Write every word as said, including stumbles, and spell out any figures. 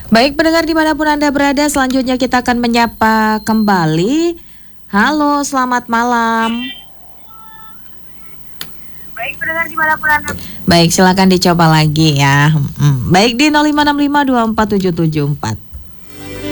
Baik pendengar dimanapun Anda berada, selanjutnya kita akan menyapa kembali. Halo, selamat malam. Baik pendengar dimanapun Anda. Baik, silakan dicoba lagi ya. Hmm, baik di nol lima enam lima dua empat tujuh tujuh empat.